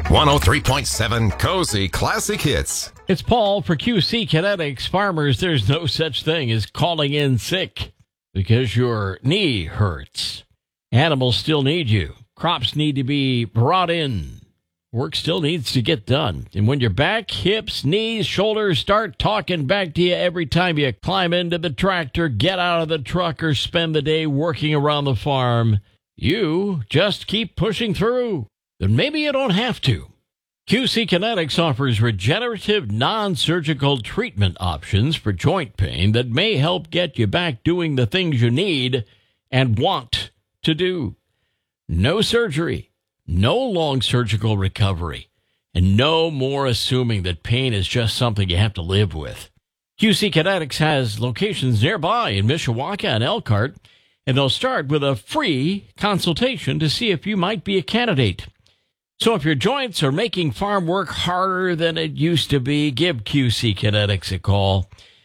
103.7 Cozy Classic Hits. It's Paul for QC Kinetics. Farmers, there's no such thing as calling in sick because your knee hurts. Animals still need you. Crops need to be brought in. Work still needs to get done. And when your back, hips, knees, shoulders start talking back to you every time you climb into the tractor, get out of the truck, or spend the day working around the farm, you just keep pushing through. Then maybe you don't have to. QC Kinetics offers regenerative, non-surgical treatment options for joint pain that may help get you back doing the things you need and want to do. No surgery, no long surgical recovery, and no more assuming that pain is just something you have to live with. QC Kinetics has locations nearby in Mishawaka and Elkhart, and they'll start with a free consultation to see if you might be a candidate. So if your joints are making farm work harder than it used to be, give QC Kinetics a call.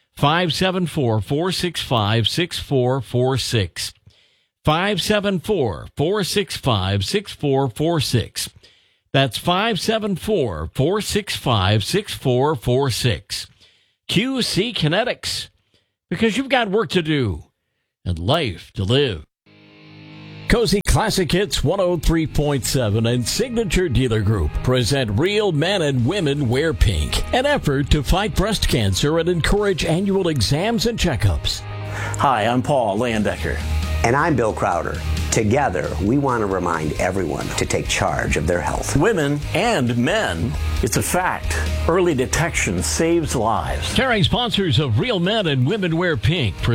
574-465-6446. 574-465-6446. That's 574-465-6446. QC Kinetics, because you've got work to do and life to live. Cozy Classic Hits 103.7 and Signature Dealer Group present Real Men and Women Wear Pink, an effort to fight breast cancer and encourage annual exams and checkups. Hi, I'm Paul Landecker. And I'm Bill Crowder. Together, we want to remind everyone to take charge of their health. Women and men, it's a fact. Early detection saves lives. Caring sponsors of Real Men and Women Wear Pink.